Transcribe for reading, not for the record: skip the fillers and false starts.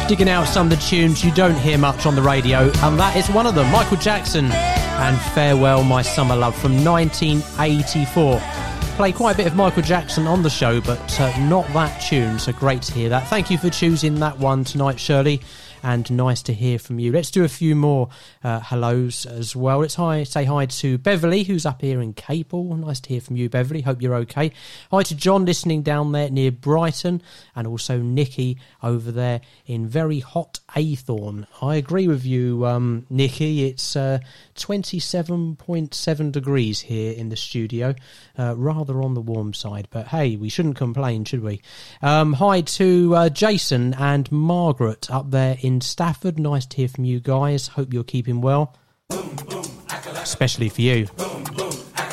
digging out some of the tunes you don't hear much on the radio, and that is one of them, Michael Jackson and Farewell My Summer Love from 1984. Play quite a bit of Michael Jackson on the show, but not that tune, so great to hear that. Thank you for choosing that one tonight, Shirley, and nice to hear from you. Let's do a few more hellos as well. Let's say hi to Beverly, who's up here in Capel. Nice to hear from you, Beverly. Hope you're okay. Hi to John, listening down there near Brighton, and also Nikki over there in very hot Aythorne. I agree with you, Nikki. It's 27.7 degrees here in the studio. Rather on the warm side, but hey, we shouldn't complain, should we? Hi to Jason and Margaret up there in Stafford. Nice to hear from you guys. Hope you're keeping well. Boom, boom, especially for you. Boom, boom.